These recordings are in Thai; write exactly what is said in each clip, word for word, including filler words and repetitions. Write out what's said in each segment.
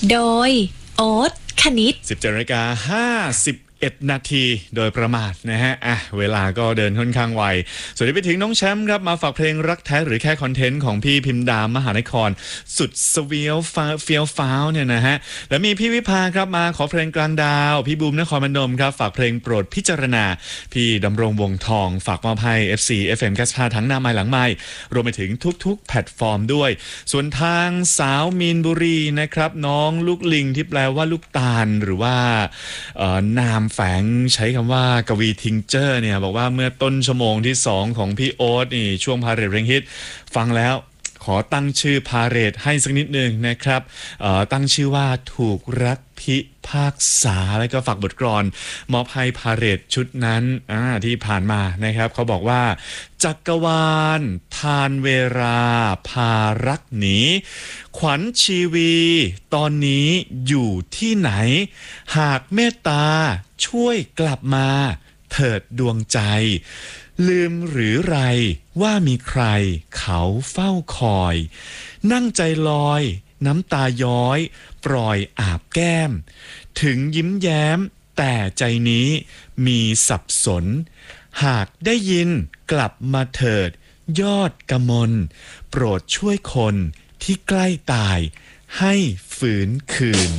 โดยโอ๊ตคณิตสิบเจ็ดนาฬิกาห้าสิบเอ็ดนาทีโดยประมาทนะฮะอ่ะเวลาก็เดินค่อนข้างไวสวัสดีไปถึงน้องแชมป์ครับมาฝากเพลงรักแท้หรือแค่คอนเทนต์ของพี่พิมพ์ดามหานครสุดสวีลฟ้าเฟียวฟ้าวเนี่ยนะฮะแล้วมีพี่วิภาครับมาขอเพลงกลางดาวพี่บูมนครพนมครับฝากเพลงโปรดพิจารณาพี่ดำรงวงทองฝากมอบให้ เอฟ ซี เอฟ เอ็ม Cash ทั้งหน้าไม้หลังไม้รวมไปถึงทุกๆแพลตฟอร์มด้วยส่วนทางสาวมีนบุรีนะครับน้องลูกลิงที่แปลว่าลูกตาลหรือว่านามแฝงใช้คำว่ากวีทิงเจอร์เนี่ยบอกว่าเมื่อต้นชั่วโมงที่สองของพี่โอ๊ตนี่ช่วงพาเรทเพลงฮิตฟังแล้วขอตั้งชื่อพาเรทให้สักนิดหนึ่งนะครับตั้งชื่อว่าถูกรักพิพากษาแล้วก็ฝากบทกลอนมอบให้พาเรทชุดนั้นที่ผ่านมานะครับเขาบอกว่าจักรวาลทานเวลาพารักหนีขวัญชีวีตอนนี้อยู่ที่ไหนหากเมตตาช่วยกลับมาเถิดดวงใจลืมหรือไรว่ามีใครเขาเฝ้าคอยนั่งใจลอยน้ำตาย้อยปล่อยอาบแก้มถึงยิ้มแย้มแต่ใจนี้มีสับสนหากได้ยินกลับมาเถิดยอดกมลโปรดช่วยคนที่ใกล้ตายให้ฝืนคืน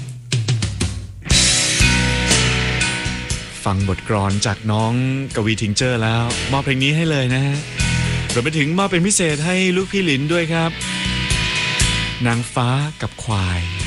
ฟังบทกลอนจากน้องกวีทิงเจอร์แล้วมอบเพลงนี้ให้เลยนะฮะรวมไปถึงมอบเป็นพิเศษให้ลูกพี่หลินด้วยครับนางฟ้ากับควาย